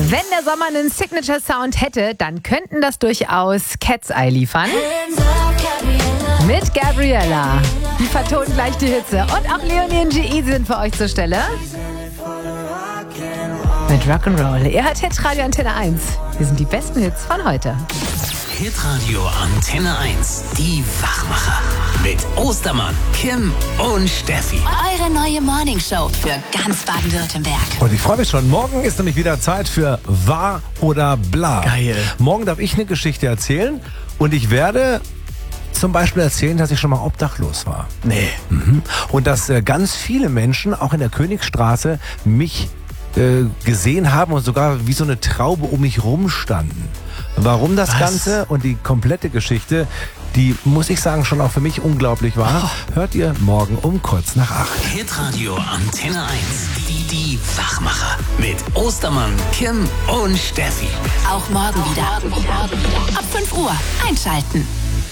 Wenn der Sommer einen Signature-Sound hätte, dann könnten das durchaus Cat's Eye liefern. Mit Gabriella. Die vertonen gleich die Hitze. Und auch Leonie und G.E. sind für euch zur Stelle. Mit Rock'n'Roll. Ihr hört Hitradio Antenne 1. Hier sind die besten Hits von heute. Hitradio Antenne 1. Die Wachmacher. Mit Ostermann, Kim und Steffi. Eure neue Morningshow für ganz Baden-Württemberg. Und ich freue mich schon. Morgen ist nämlich wieder Zeit für Wahr oder Bla. Geil. Morgen darf ich eine Geschichte erzählen und ich werde zum Beispiel erzählen, dass ich schon mal obdachlos war. Nee. Und dass ganz viele Menschen, auch in der Königstraße, mich gesehen haben und sogar wie so eine Traube um mich rumstanden. Warum das Ganze und die komplette Geschichte, die, muss ich sagen, schon auch für mich unglaublich war, hört ihr morgen um kurz nach 8. Hitradio Antenne 1. Die Wachmacher. Mit Ostermann, Kim und Steffi. Auch morgen wieder. Ab 5 Uhr einschalten.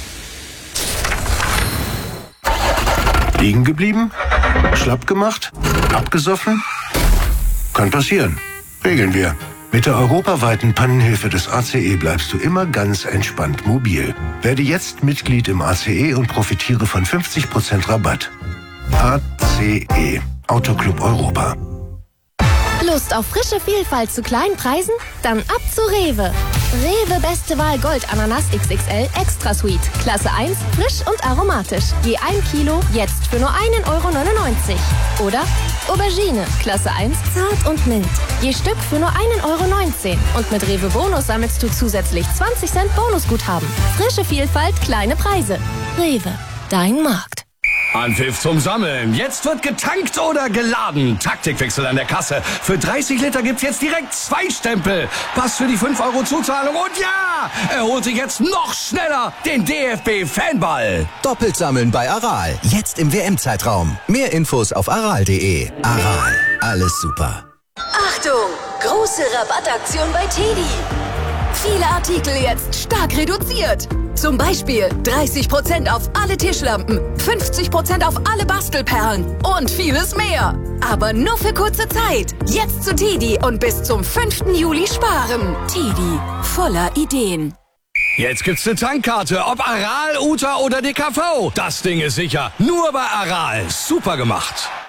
Liegen geblieben? Schlapp gemacht? Abgesoffen? Kann passieren. Regeln wir. Mit der europaweiten Pannenhilfe des ACE bleibst du immer ganz entspannt mobil. Werde jetzt Mitglied im ACE und profitiere von 50% Rabatt. ACE. Autoclub Europa. Lust auf frische Vielfalt zu kleinen Preisen? Dann ab zu Rewe. Rewe Beste Wahl Gold Ananas XXL Extra Sweet. Klasse 1, frisch und aromatisch. Je 1 Kilo, jetzt für nur 1,99 € Oder Aubergine, Klasse 1, zart und mild. Je Stück für nur 1,19 € Und mit Rewe Bonus sammelst du zusätzlich 20 Cent Bonusguthaben. Frische Vielfalt, kleine Preise. Rewe, dein Markt. Anpfiff zum Sammeln. Jetzt wird getankt oder geladen. Taktikwechsel an der Kasse. Für 30 Liter gibt's jetzt direkt 2 Stempel. Pass für die 5 € Zuzahlung. Und ja, er holt sich jetzt noch schneller den DFB-Fanball. Doppelt sammeln bei Aral. Jetzt im WM-Zeitraum. Mehr Infos auf aral.de. Aral. Alles super. Achtung! Große Rabattaktion bei TEDi. Viele Artikel jetzt stark reduziert. Zum Beispiel 30% auf alle Tischlampen, 50% auf alle Bastelperlen und vieles mehr. Aber nur für kurze Zeit. Jetzt zu TEDi und bis zum 5. Juli sparen. TEDi, voller Ideen. Jetzt gibt's eine Tankkarte, ob Aral, Uta oder DKV. Das Ding ist sicher. Nur bei Aral. Super gemacht.